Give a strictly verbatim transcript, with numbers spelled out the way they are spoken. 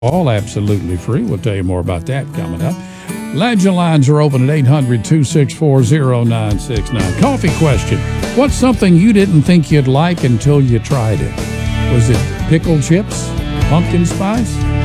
All absolutely free. We'll tell you more about that coming up. Legend lines are open at eight hundred, two six four, zero nine six nine. Coffee question. What's something you didn't think you'd like until you tried it? Was it pickled chips? Pumpkin spice?